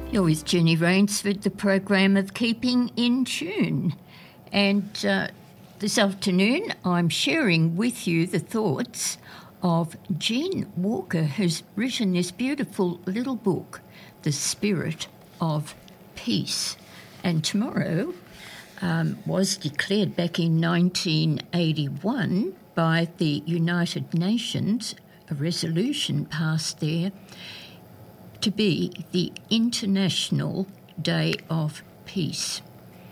You're with Jenny Rainsford, the program of Keeping in Tune. And this afternoon I'm sharing with you the thoughts of Jean Walker, who's written this beautiful little book, The Spirit of Peace. And tomorrow was declared back in 1981 by the United Nations, a resolution passed there, to be the International Day of Peace.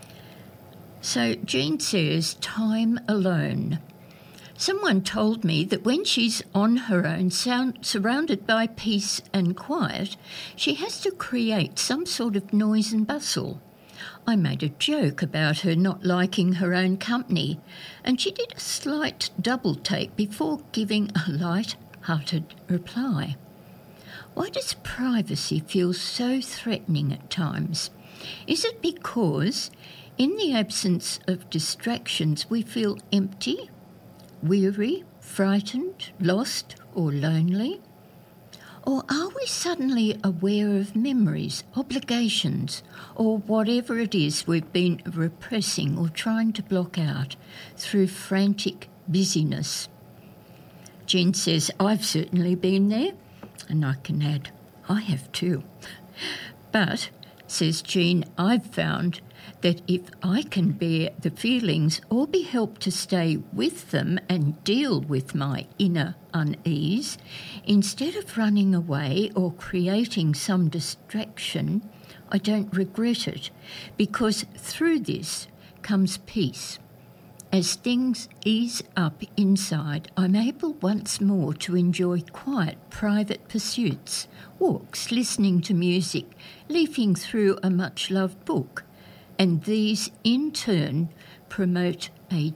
So Jean says, time alone. Someone told me that when she's on her own, surrounded by peace and quiet, she has to create some sort of noise and bustle. I made a joke about her not liking her own company, and she did a slight double take before giving a light-hearted reply. Why does privacy feel so threatening at times? Is it because, in the absence of distractions, we feel empty, weary, frightened, lost, or lonely? Or are we suddenly aware of memories, obligations, or whatever it is we've been repressing or trying to block out through frantic busyness? Jean says, I've certainly been there. And I can add, I have too. But, says Jean, I've found that if I can bear the feelings or be helped to stay with them and deal with my inner unease, instead of running away or creating some distraction, I don't regret it, because through this comes peace. As things ease up inside, I'm able once more to enjoy quiet, private pursuits, walks, listening to music, leafing through a much-loved book, and these, in turn, promote a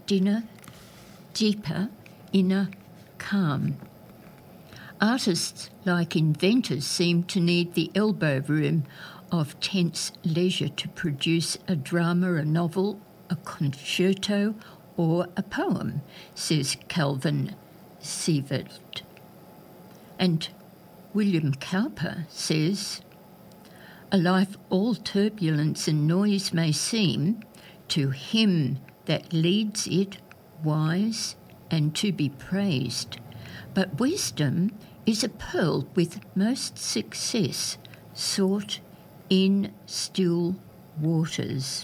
deeper inner calm. Artists, like inventors, seem to need the elbow room of tense leisure to produce a drama, a novel, a concerto, or a poem, says Calvin Sievert. And William Cowper says, a life all turbulence and noise may seem, to him that leads it wise and to be praised. But wisdom is a pearl with most success, sought in still waters.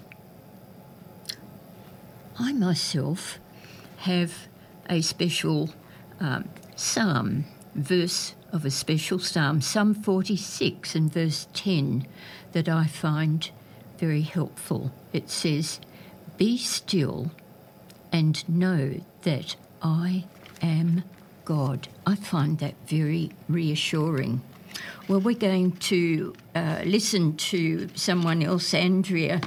I myself have a special psalm, verse of a special psalm, Psalm 46 and verse 10, that I find very helpful. It says, be still and know that I am God. I find that very reassuring. Well, we're going to listen to someone else, Andrea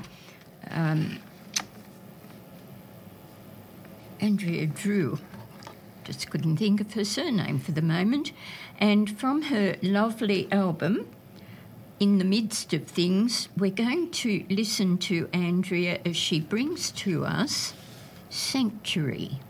Drew. Just couldn't think of her surname for the moment. And from her lovely album, In the Midst of Things, we're going to listen to Andrea as she brings to us Sanctuary.